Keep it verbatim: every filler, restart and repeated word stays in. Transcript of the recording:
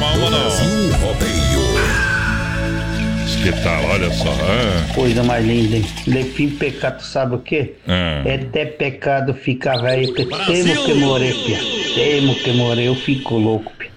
calma não. Brasil Rodeio. Que tal, olha só. É. Coisa mais linda, hein? Lefim pecado, sabe o quê? É. É até pecado ficar velho, que temo que morrer, pia. Temo que morrer, eu fico louco, pia.